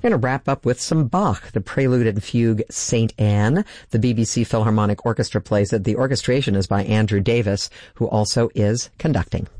We're going to wrap up with some Bach, the Prelude and Fugue St. Anne. The BBC Philharmonic Orchestra plays it. The orchestration is by Andrew Davis, who also is conducting.